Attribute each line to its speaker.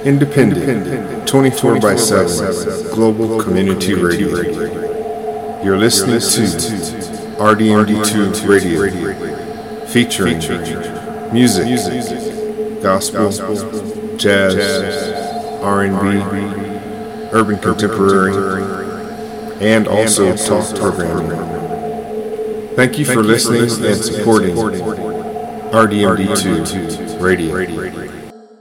Speaker 1: Independent, 24 by 7, Global Community Radio. You're listening to RDMD2 Radio, featuring music, gospel, jazz, R&B, urban contemporary, and also talk programming. Thank you for listening and supporting RDMD2 Radio.